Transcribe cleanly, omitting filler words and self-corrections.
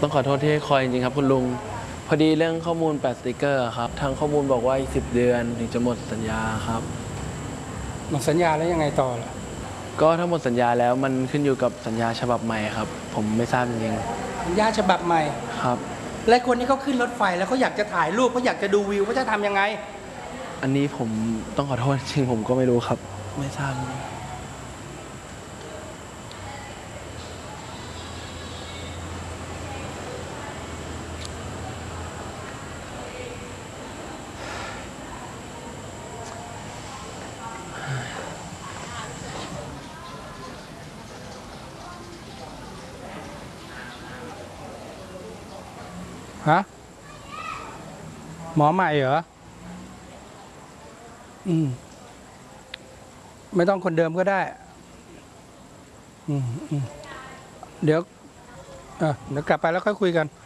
ต้องขอโทษที่คอยจริงๆครับคุณลุงพอดีเรื่องข้อมูลแปะสติกเกอร์ครับทางข้อมูลบอกว่าอีก10 เดือนถึงจะหมดสัญญาครับหมดสัญญาแล้วยังไงต่อล่ะก็ถ้าหมดสัญญาแล้วมันขึ้นอยู่กับสัญญาฉบับใหม่ครับผมไม่ทราบจริงสัญญาฉบับใหม่ๆครับและคนที่เขาขึ้นรถไฟแล้วเขาอยากจะถ่ายรูปเขาอยากจะดูวิวเขาจะทำยังไงอันนี้ผมต้องขอโทษจริงผมก็ไม่รู้ครับไม่ทราบฮะหมอใหม่เหรอไม่ต้องคนเดิมก็ได้เดี๋ยวกลับไปแล้วค่อยคุยกัน